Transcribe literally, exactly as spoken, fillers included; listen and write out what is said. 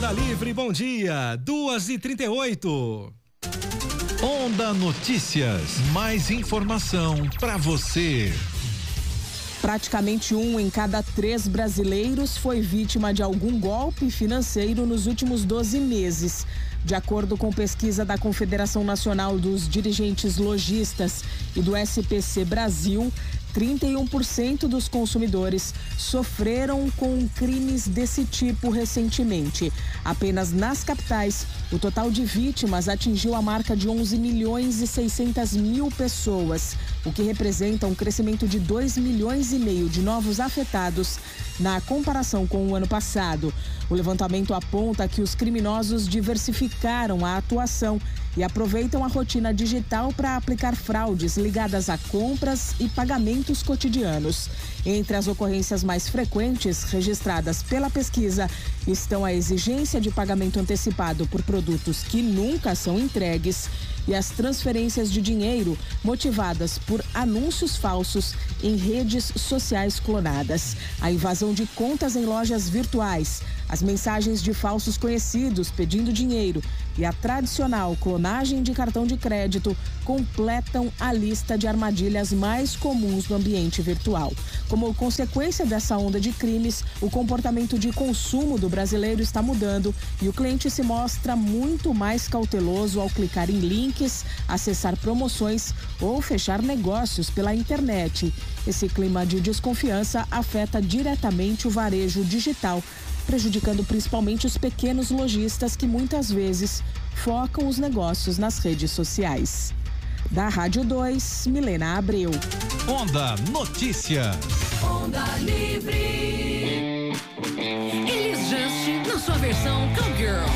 Onda Livre, bom dia, duas e trinta e oito. Onda Notícias, mais informação para você. Praticamente um em cada três brasileiros foi vítima de algum golpe financeiro nos últimos doze meses. De acordo com pesquisa da Confederação Nacional dos Dirigentes Lojistas e do S P C Brasil, trinta e um por cento dos consumidores sofreram com crimes desse tipo recentemente. Apenas nas capitais, o total de vítimas atingiu a marca de onze milhões e seiscentas mil pessoas, o que representa um crescimento de dois milhões e meio de novos afetados na comparação com o ano passado. O levantamento aponta que os criminosos diversificaram a atuação e aproveitam a rotina digital para aplicar fraudes ligadas a compras e pagamentos cotidianos. Entre as ocorrências mais frequentes registradas pela pesquisa estão a exigência de pagamento antecipado por produtos que nunca são entregues e as transferências de dinheiro motivadas por anúncios falsos em redes sociais clonadas, a invasão de contas em lojas virtuais, as mensagens de falsos conhecidos pedindo dinheiro e a tradicional clonagem de cartão de crédito completam a lista de armadilhas mais comuns no ambiente virtual. Como consequência dessa onda de crimes, o comportamento de consumo do brasileiro está mudando e o cliente se mostra muito mais cauteloso ao clicar em links, acessar promoções ou fechar negócios pela internet. Esse clima de desconfiança afeta diretamente o varejo digital, prejudicando principalmente os pequenos lojistas que muitas vezes focam os negócios nas redes sociais. Da Rádio dois, Milena Abreu. Onda Notícias. Onda Livre. Elis Just na sua versão Cowgirl.